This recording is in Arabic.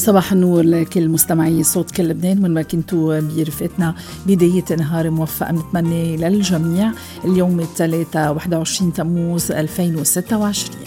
صباح النور لكل مستمعي صوت كل لبنان، وين ما كنتوا برفقتنا بداية نهار موفق نتمنى للجميع. اليوم الثلاثاء 21 تموز 2026.